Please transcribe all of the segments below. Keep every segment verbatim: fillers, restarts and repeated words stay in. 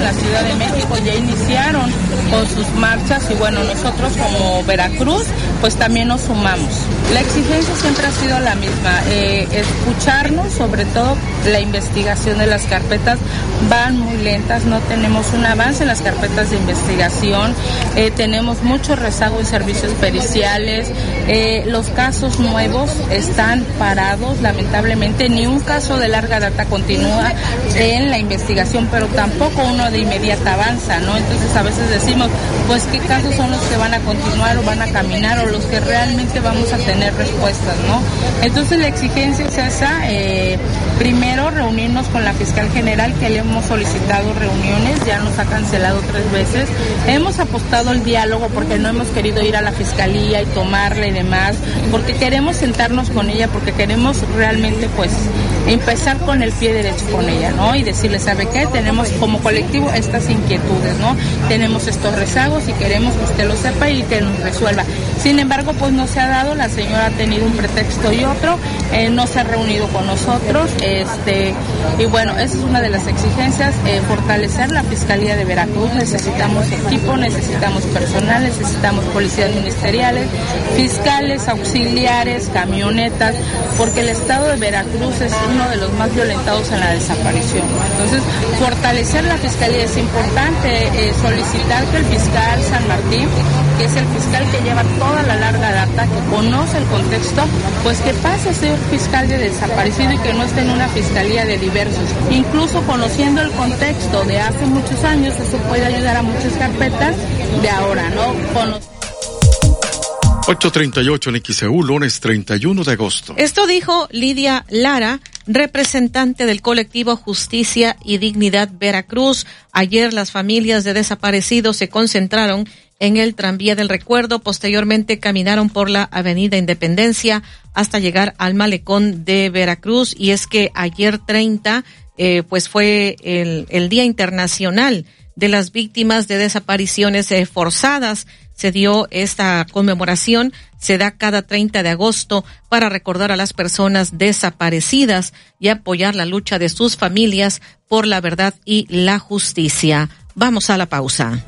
la Ciudad de México ya iniciaron con sus marchas y bueno, nosotros como Veracruz pues también nos sumamos. La exigencia siempre ha sido la misma, eh, escucharnos, sobre todo la investigación de las carpetas van muy lentas, no tenemos un avance en las carpetas de investigación, eh, tenemos mucho rezago en servicios periciales, eh, los casos nuevos están parados, lamentablemente ni un caso de larga data continúa en la investigación, pero tampoco uno de inmediata avanza, ¿no? Entonces a veces decimos, pues qué casos son los que van a continuar o van a caminar o los que realmente vamos a tener respuestas, ¿no? Entonces la exigencia es esa, eh, primero reunirnos con la fiscal general, que le hemos solicitado reuniones, ya nos ha cancelado tres veces, hemos apostado al diálogo porque no hemos querido ir a la fiscalía y tomarle y demás, porque queremos sentarnos con ella, porque queremos realmente pues empezar con el pie derecho con ella, ¿no? Y decirle, ¿sabe qué? Tenemos como colectivo estas inquietudes, ¿no? Tenemos estos rezagos y queremos que usted lo sepa y que nos resuelva. Sin embargo, pues no se ha dado, la señora ha tenido un pretexto y otro, eh, no se ha reunido con nosotros, este, y bueno, esa es una de las exigencias, eh, fortalecer la Fiscalía de Veracruz, necesitamos equipo, necesitamos personal, necesitamos policías ministeriales, fiscales, auxiliares, camionetas, porque el estado de Veracruz es uno de los más violentados en la desaparición, ¿no? Entonces, fortalecer la Fiscalía es importante, eh, solicitar que el fiscal San Martín, que es el fiscal que lleva toda la larga data, que conoce el contexto, pues que pase a ser fiscal de desaparecido y que no esté en una fiscalía de diversos. Incluso conociendo el contexto de hace muchos años, eso puede ayudar a muchas carpetas de ahora, ¿no? Cono- ocho treinta y ocho en X E U, lunes treinta y uno de agosto. Esto dijo Lidia Lara, representante del colectivo Justicia y Dignidad Veracruz. Ayer las familias de desaparecidos se concentraron en el tranvía del recuerdo, posteriormente caminaron por la avenida Independencia hasta llegar al malecón de Veracruz, y es que ayer treinta, eh, pues fue el, el Día Internacional de las Víctimas de Desapariciones eh, Forzadas. Se dio esta conmemoración, se da cada treinta de agosto para recordar a las personas desaparecidas y apoyar la lucha de sus familias por la verdad y la justicia. Vamos a la pausa.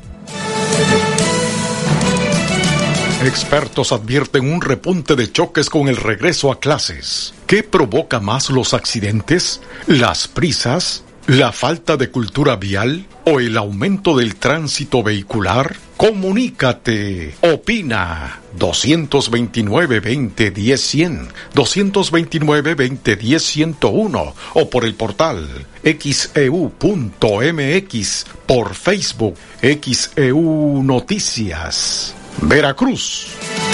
Expertos advierten un repunte de choques con el regreso a clases. ¿Qué provoca más los accidentes? ¿Las prisas? ¿La falta de cultura vial? ¿O el aumento del tránsito vehicular? Comunícate. Opina. dos veintinueve, veinte, diez, cien. dos veintinueve, veinte, diez, ciento uno. O por el portal X E U punto M X. Por Facebook X E U Noticias. Veracruz.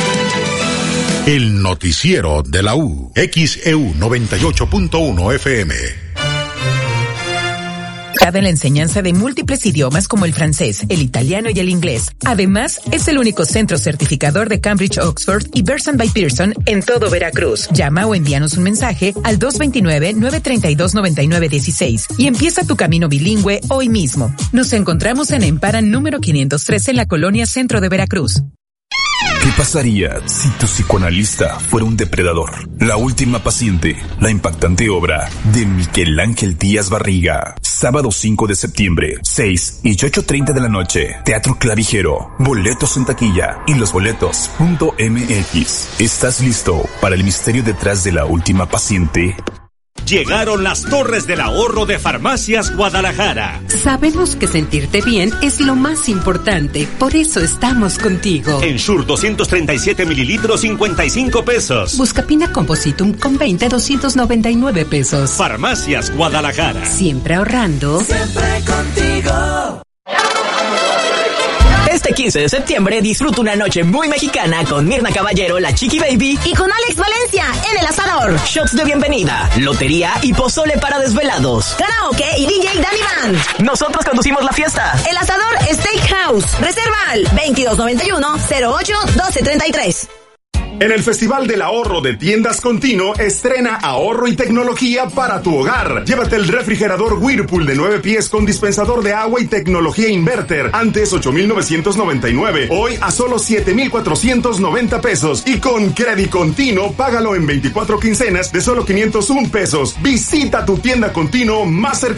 El noticiero de la U. X E U noventa y ocho punto uno F M. En la enseñanza de múltiples idiomas como el francés, el italiano y el inglés. Además, es el único centro certificador de Cambridge, Oxford y Pearson by Pearson en todo Veracruz. Llama o envíanos un mensaje al dos veintinueve, nueve treinta y dos, noventa y nueve dieciséis y empieza tu camino bilingüe hoy mismo. Nos encontramos en Emparan número quinientos trece en la colonia Centro de Veracruz. ¿Qué pasaría si tu psicoanalista fuera un depredador? La última paciente, la impactante obra de Miguel Ángel Díaz Barriga. Sábado cinco de septiembre, seis y ocho treinta de la noche. Teatro Clavijero. Boletos en taquilla y los boletos punto M X. ¿Estás listo para el misterio detrás de la última paciente? Llegaron las Torres del Ahorro de Farmacias Guadalajara. Sabemos que sentirte bien es lo más importante, por eso estamos contigo. Ensure doscientos treinta y siete mililitros, cincuenta y cinco pesos. Buscapina Compositum con veinte, doscientos noventa y nueve pesos. Farmacias Guadalajara. Siempre ahorrando. Siempre contigo. Este quince de septiembre disfruta una noche muy mexicana con Mirna Caballero, la Chiqui Baby y con Alex Valencia en El Asador. Shots de bienvenida, lotería y pozole para desvelados. Karaoke y D J Danny Band. Nosotros conducimos la fiesta. El Asador Steakhouse. Reserva al veintidós noventa y uno, cero ocho, doce treinta y tres. En el Festival del Ahorro de Tiendas Continuo, estrena ahorro y tecnología para tu hogar. Llévate el refrigerador Whirlpool de nueve pies con dispensador de agua y tecnología inverter. Antes ocho mil novecientos noventa y nueve, hoy a solo siete mil cuatrocientos noventa pesos. Y con Credit Continuo, págalo en veinticuatro quincenas de solo quinientos un pesos. Visita tu tienda Continuo más cercana.